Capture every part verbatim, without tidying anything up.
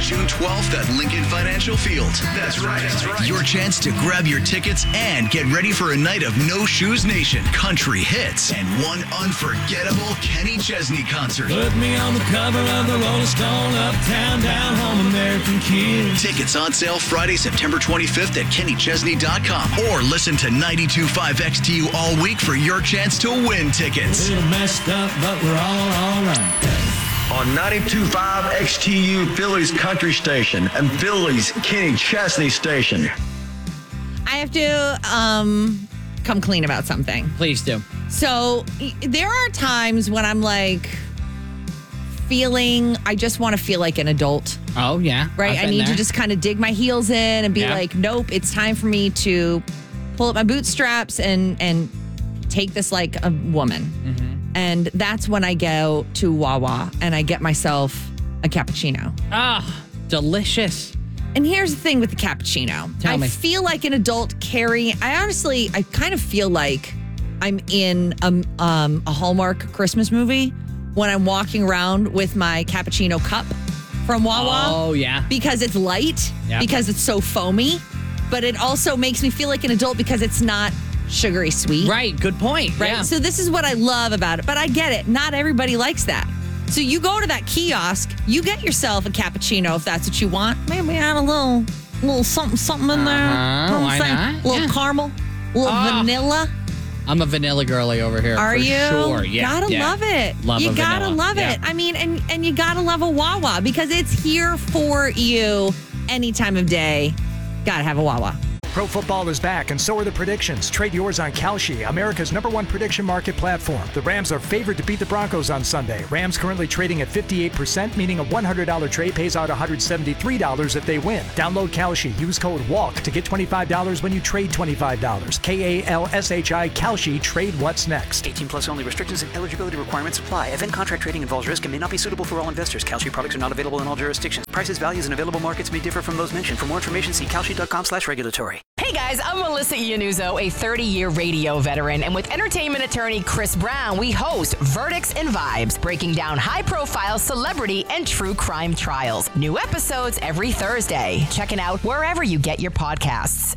June twelfth at Lincoln Financial Field. That's right. That's right. Your chance to grab your tickets and get ready for a night of No Shoes Nation, country hits, and one unforgettable Kenny Chesney concert. Put me on the cover of the Rolling Stone, uptown, down home, American Kid. Tickets on sale Friday, September twenty-fifth at kenny chesney dot com, or listen to ninety-two point five X T U all week for your chance to win tickets. A little messed up, but we're all all right. On ninety-two point five X T U, Philly's country station, and Philly's Kenny Chesney station. I have to um, come clean about something. Please do. So there are times when I'm like feeling, I just want to feel like an adult. Oh, yeah. Right? I need there. to just kind of dig my heels in and be yeah. like, nope, it's time for me to pull up my bootstraps and, and take this like a woman. Mm-hmm. And that's when I go to Wawa and I get myself a cappuccino. Ah, delicious. And here's the thing with the cappuccino. Tell I me. feel like an adult carrying, I honestly, I kind of feel like I'm in a, um, a Hallmark Christmas movie when I'm walking around with my cappuccino cup from Wawa. Oh, yeah. Because it's light, yep. because it's so foamy, but it also makes me feel like an adult because it's not sugary sweet. Right, good point. Right, yeah. so this is what I love about it, but I get it. Not everybody likes that. So you go to that kiosk, you get yourself a cappuccino if that's what you want. Maybe add a little, little something, something in there. Uh-huh, You know what why I'm saying? not? A little Yeah. caramel, a little Oh. vanilla. I'm a vanilla girly over here. Are for you? Sure, yeah. Gotta yeah. love it. Love you a gotta vanilla. love yeah. it. I mean, and and you gotta love a Wawa because it's here for you any time of day. Gotta have a Wawa. Pro football is back, and so are the predictions. Trade yours on Kalshi, America's number one prediction market platform. The Rams are favored to beat the Broncos on Sunday. Rams currently trading at fifty-eight percent, meaning a one hundred dollars trade pays out one hundred seventy-three dollars if they win. Download Kalshi. Use code WALK to get twenty-five dollars when you trade twenty-five dollars. K A L S H I, Kalshi. Trade what's next. eighteen plus only. Restrictions and eligibility requirements apply. Event contract trading involves risk and may not be suitable for all investors. Kalshi products are not available in all jurisdictions. Prices, values, and available markets may differ from those mentioned. For more information, see kalshi.com slash regulatory. Hey guys, I'm Melissa Iannuzzo, a thirty-year radio veteran, and with entertainment attorney Chris Brown, we host Verdicts and Vibes, breaking down high-profile celebrity and true crime trials. New episodes every Thursday. Check it out wherever you get your podcasts.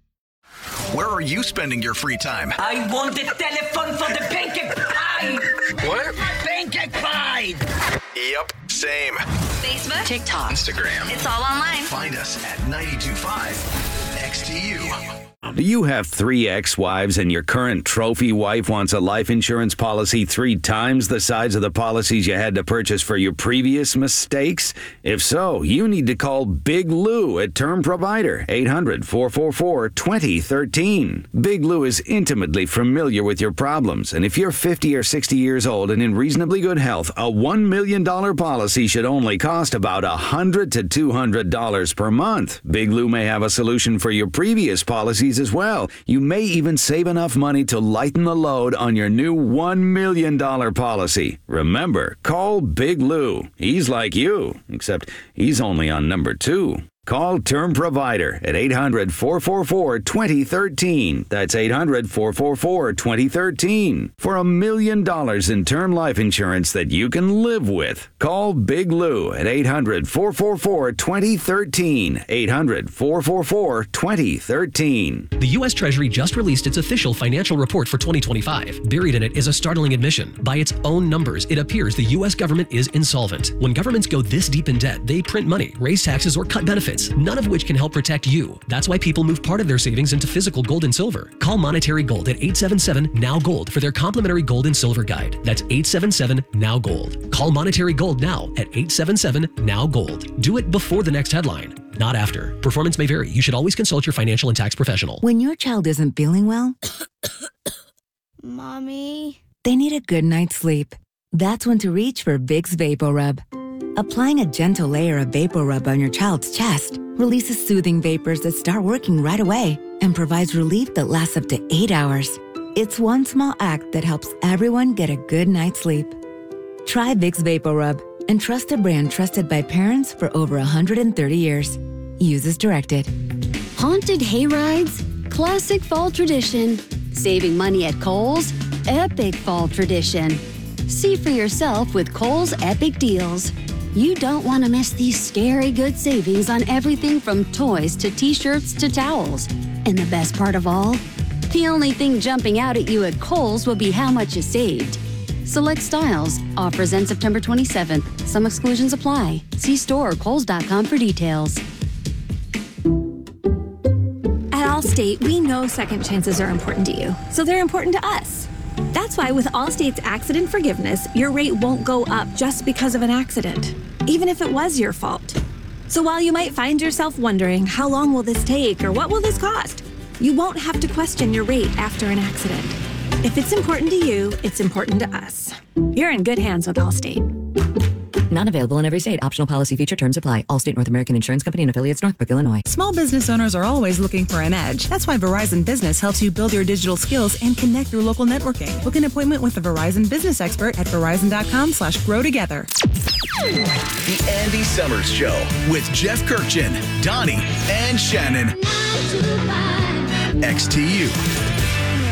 Where are you spending your free time? I want the telephone for the pancake pie. What? Pancake pie. Yep, same. Facebook, TikTok, Instagram. It's all online. Find us at ninety-two point five X T U. Do you have three ex-wives and your current trophy wife wants a life insurance policy three times the size of the policies you had to purchase for your previous mistakes? If so, you need to call Big Lou at Term Provider, eight hundred, four four four, two zero one three. Big Lou is intimately familiar with your problems, and if you're fifty or sixty years old and in reasonably good health, a one million dollars policy should only cost about one hundred to two hundred dollars per month. Big Lou may have a solution for your previous policies as well. You may even save enough money to lighten the load on your new one million dollars policy. Remember, call Big Lou. He's like you, except he's only on number two. Call Term Provider at eight hundred, four four four, two zero one three. That's eight hundred, four four four, two zero one three. For a million dollars in term life insurance that you can live with. Call Big Lou at eight hundred, four four four, two zero one three. eight hundred, four four four, two zero one three. The U S Treasury just released its official financial report for twenty twenty-five. Buried in it is a startling admission. By its own numbers, it appears the U S government is insolvent. When governments go this deep in debt, they print money, raise taxes, or cut benefits, none of which can help protect you. That's why people move part of their savings into physical gold and silver. Call Monetary Gold at eight seven seven, N O W, GOLD for their complimentary gold and silver guide. That's eight seven seven, N O W, GOLD. Call Monetary Gold now at eight seven seven, N O W, GOLD. Do it before the next headline, not after. Performance may vary. You should always consult your financial and tax professional. When your child isn't feeling well, Mommy, they need a good night's sleep. That's when to reach for Vicks VapoRub. Applying a gentle layer of VapoRub on your child's chest releases soothing vapors that start working right away and provides relief that lasts up to eight hours. It's one small act that helps everyone get a good night's sleep. Try Vicks VapoRub and trust a brand trusted by parents for over one hundred thirty years. Use as directed. haunted hay rides, classic fall tradition, saving money at Kohl's, epic fall tradition. See for yourself with Kohl's Epic Deals. You don't want to miss these scary good savings on everything from toys to t-shirts to towels. And the best part of all? The only thing jumping out at you at Kohl's will be how much you saved. Select styles. Offers end September twenty-seventh. Some exclusions apply. See store or kohls dot com for details. At Allstate, we know second chances are important to you, so they're important to us. That's why with Allstate's accident forgiveness, your rate won't go up just because of an accident, even if it was your fault. So while you might find yourself wondering, how long will this take or what will this cost? You won't have to question your rate after an accident. If it's important to you, it's important to us. You're in good hands with Allstate. Not available in every state. Optional policy feature terms apply. Allstate North American Insurance Company and affiliates, Northbrook, Illinois. Small business owners are always looking for an edge. That's why Verizon Business helps you build your digital skills and connect through local networking. Book an appointment with a Verizon business expert at verizon.com slash grow together. The Andy Summers Show with Jeff Kirkchin, Donnie, and Shannon. X T U.